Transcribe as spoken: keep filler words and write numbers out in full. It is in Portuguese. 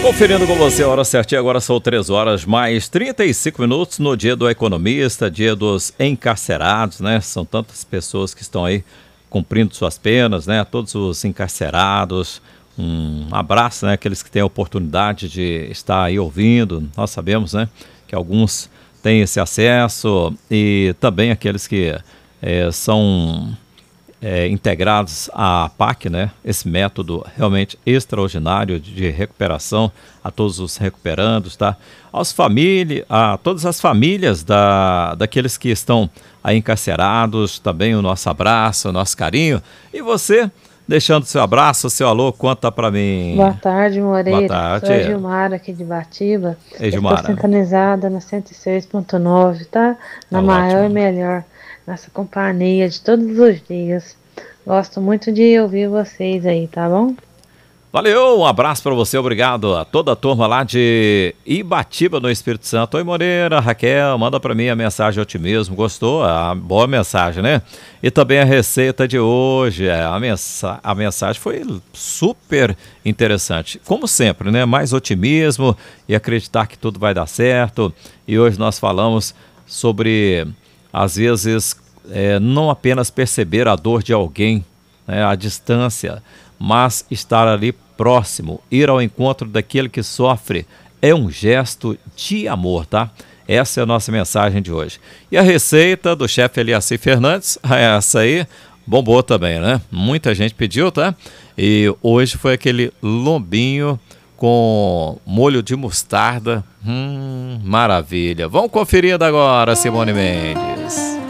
Conferindo com você a hora certinha, agora são três horas mais trinta e cinco minutos no dia do economista, dia dos encarcerados, né? São tantas pessoas que estão aí cumprindo suas penas, né? Todos os encarcerados, um abraço, né? Aqueles que têm a oportunidade de estar aí ouvindo. Nós sabemos, né? Que alguns têm esse acesso e também aqueles que é, são... É, integrados à P A C, né? Esse método realmente extraordinário de, de recuperação a todos os recuperandos, tá? Aos famílias, a todas as famílias da, daqueles que estão aí encarcerados, também o nosso abraço, o nosso carinho. E você, deixando seu abraço, seu alô, conta pra mim. Boa tarde, Moreira. Boa tarde. Sou a Gilmara aqui de Batiba. Ei, Gilmara. Estou sintonizada na cento e seis ponto nove, tá? Na Tá maior ótimo. e melhor, nossa companhia de todos os dias. Gosto muito de ouvir vocês aí, tá bom? Valeu, um abraço para você, obrigado a toda a turma lá de Ibatiba, no Espírito Santo. Oi, Moreira, Raquel, manda para mim a mensagem de otimismo, gostou? A boa mensagem, né? E também a receita de hoje, a, mensa a mensagem foi super interessante. Como sempre, né? Mais otimismo e acreditar que tudo vai dar certo. E hoje nós falamos sobre, às vezes, é, não apenas perceber a dor de alguém, né, à distância, mas estar ali próximo, ir ao encontro daquele que sofre, é um gesto de amor, tá? Essa é a nossa mensagem de hoje. E a receita do chefe Eliassi Fernandes, essa aí, bombou também, né? Muita gente pediu, tá? E hoje foi aquele lombinho com molho de mostarda. Hum, maravilha. Vamos conferir agora, Simone Mendes.